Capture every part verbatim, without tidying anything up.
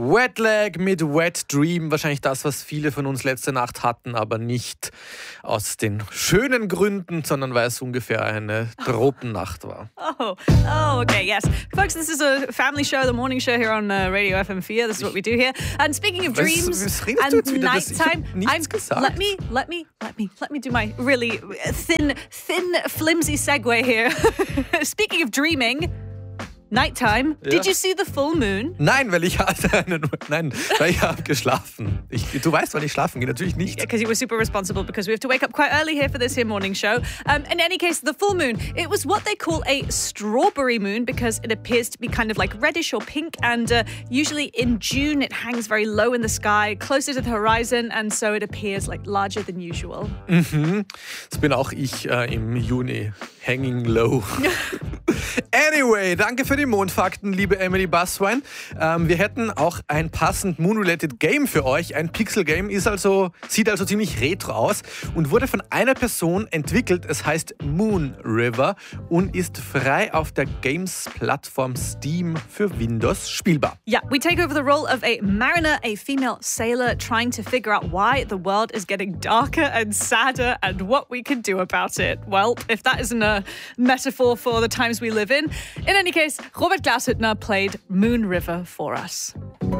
Wetlag mit Wet Dream, wahrscheinlich das, was viele von uns letzte Nacht hatten, aber nicht aus den schönen Gründen, sondern weil es ungefähr eine Tropennacht war. Oh, oh, okay, yes. Folks, this is a family show, the morning show here on uh, Radio F M four. This is what we do here. And speaking of dreams was, was redest and du jetzt wieder? Das- ich hab nighttime, nichts gesagt. let me, let me, let me, let me do my really thin, thin, flimsy segue here. Speaking of dreaming, nighttime. Ja. Did you see the full moon? Nein, weil ich hatte einen, nein, weil ich habe geschlafen. Ich, du weißt, wann ich schlafen gehe, natürlich nicht. Because you were super responsible because we have to wake up quite early here for this here morning show. Um, in any case, the full moon, it was what they call a strawberry moon because it appears to be kind of like reddish or pink, and uh, usually in June it hangs very low in the sky, closer to the horizon, and so it appears like larger than usual. Mhm. Das bin auch ich äh, im Juni. Hanging low. Anyway, danke für die Mondfakten, liebe Emily Basswein. Ähm, wir hätten auch ein passend Moon-related Game für euch. Ein Pixel-Game ist also, sieht also ziemlich retro aus und wurde von einer Person entwickelt. Es heißt Moon River und ist frei auf der Games-Plattform Steam für Windows spielbar. Yeah, we take over the role of a mariner, a female sailor, trying to figure out why the world is getting darker and sadder and what we can do about it. Well, if that isn't a metaphor for the times we live in. In any case, Robert Glashüttner played Moon River for us.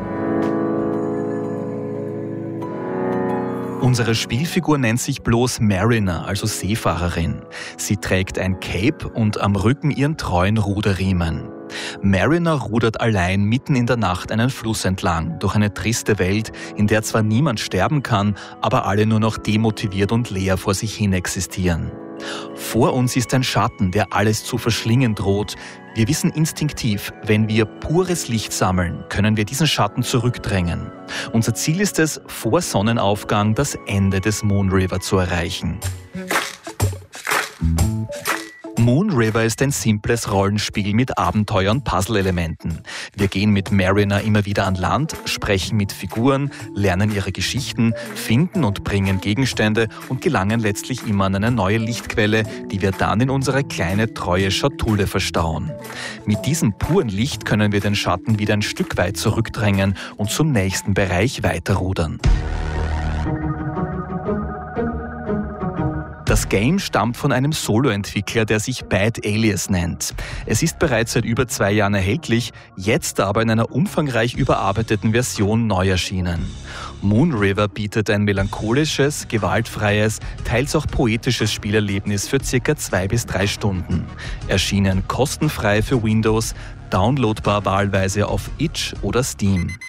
Unsere Spielfigur nennt sich bloß Mariner, also Seefahrerin. Sie trägt ein Cape und am Rücken ihren treuen Ruderriemen. Mariner rudert allein mitten in der Nacht einen Fluss entlang, durch eine triste Welt, in der zwar niemand sterben kann, aber alle nur noch demotiviert und leer vor sich hin existieren. Vor uns ist ein Schatten, der alles zu verschlingen droht. Wir wissen instinktiv, wenn wir pures Licht sammeln, können wir diesen Schatten zurückdrängen. Unser Ziel ist es, vor Sonnenaufgang das Ende des Moon River zu erreichen. Moon River ist ein simples Rollenspiel mit Abenteuer- und Puzzle-Elementen. Wir gehen mit Mariner immer wieder an Land, sprechen mit Figuren, lernen ihre Geschichten, finden und bringen Gegenstände und gelangen letztlich immer an eine neue Lichtquelle, die wir dann in unsere kleine, treue Schatulle verstauen. Mit diesem puren Licht können wir den Schatten wieder ein Stück weit zurückdrängen und zum nächsten Bereich weiterrudern. Das Game stammt von einem Solo-Entwickler, der sich Bad Alias nennt. Es ist bereits seit über zwei Jahren erhältlich, jetzt aber in einer umfangreich überarbeiteten Version neu erschienen. Moon River bietet ein melancholisches, gewaltfreies, teils auch poetisches Spielerlebnis für circa zwei bis drei Stunden. Erschienen kostenfrei für Windows, downloadbar wahlweise auf itch oder Steam.